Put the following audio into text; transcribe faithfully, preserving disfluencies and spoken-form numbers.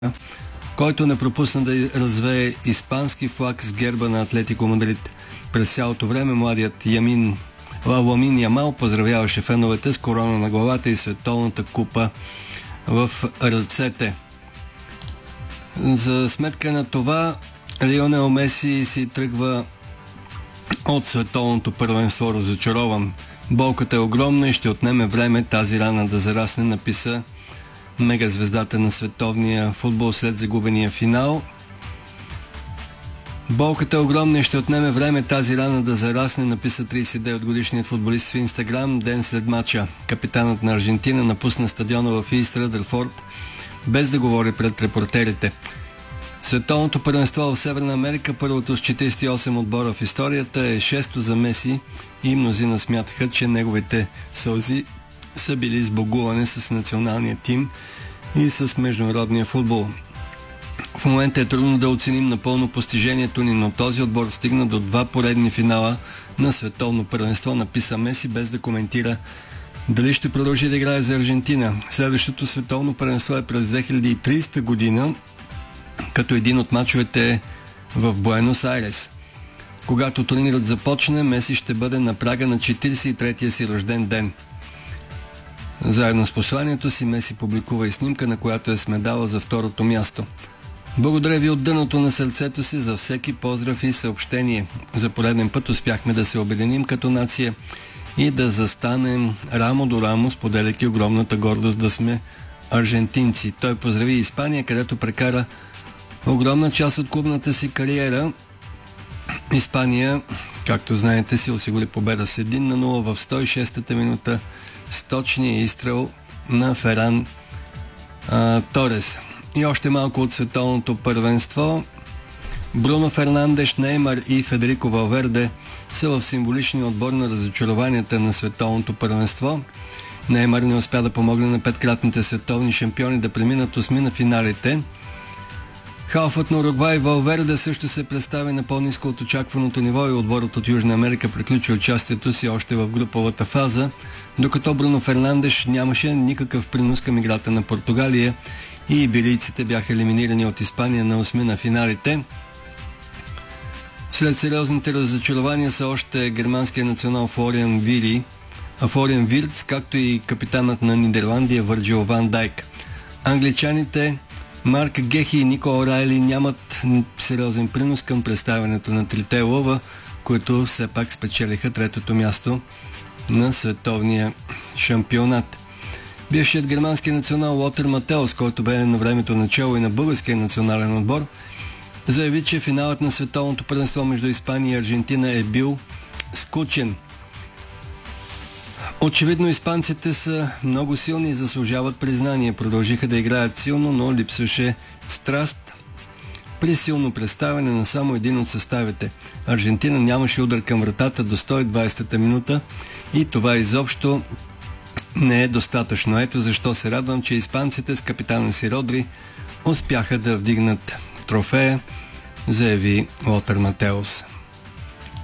който не пропусна да развее испански флаг с герба на Атлетико Мадрид. През цялото време младият Ямин Ламин Ямал поздравяваше феновете с корона на главата и световната купа в ръцете. За сметка на това, Лионел Меси си тръгва от световното първенство разочарован. Болката е огромна и ще отнеме време тази рана да зарасне, написа мегазвездата на световния футбол след загубения финал. Болката е огромна и ще отнеме време тази рана да зарасне, написа тридесет и девет годишният футболист в Инстаграм ден след матча. Капитанът на Аржентина напусна стадиона в Ист Ръдърфорд без да говори пред репортерите. Световното първенство в Северна Америка, първото с четиридесет и осем отбора в историята, е шесто за Меси и мнозина смятаха, че неговите сълзи са били сбогуване с националния тим и с международния футбол. В момента е трудно да оценим напълно постижението ни, но този отбор стигна до два поредни финала на световно първенство, написа Меси, без да коментира дали ще продължи да играе за Аржентина. Следващото световно първенство е през две хиляди и тридесета година, като един от мачовете е в Буенос Айрес. Когато турнирът започне, Меси ще бъде на прага на четиридесет и третия си рожден ден. Заедно с посланието си Меси публикува и снимка, на която е с медала за второто място. Благодаря ви от дъното на сърцето си за всеки поздрав и съобщение. За пореден път успяхме да се обединим като нация и да застанем рамо до рамо, споделяйки огромната гордост да сме аржентинци. Той поздрави Испания, където прекара огромна част от клубната си кариера. Испания, както знаете, си осигури победа с един на нула в сто и шеста минута с точния изстрел на Феран а, Торес. И още малко от световното първенство. Бруно Фернандеш, Неймар и Федерико Валверде са в символичния отбор на разочарованията на световното първенство. Неймар не успя да помогне на петкратните световни шампиони да преминат осми на финалите. Халфът на Уругвай Валверде също се представи на по-ниско от очакваното ниво и отборът от Южна Америка приключи участието си още в груповата фаза, докато Бруно Фернандеш нямаше никакъв принос към играта на Португалия и иберийците бяха елиминирани от Испания на осми на финалите. След сериозните разочарования са още германския национал Флориан Вири, а Флориан Вирц, както и капитанът на Нидерландия Върджил Ван Дайк. Англичаните Марк Гехи и Никола Райли нямат сериозен принос към представянето на трите лъва, които все пак спечелиха третото място на световния шампионат. Бившият германски национал Лотер Матеус, който бе на времето начало и на българския национален отбор, заяви, че финалът на световното първенство между Испания и Аржентина е бил скучен. Очевидно испанците са много силни и заслужават признание. Продължиха да играят силно, но липсваше страст при силно представяне на само един от съставите. Аржентина нямаше удар към вратата до сто и двадесета минута и това изобщо не е достатъчно. Ето защо се радвам, че испанците с капитана си Родри успяха да вдигнат трофея, заяви Лотер Матеус.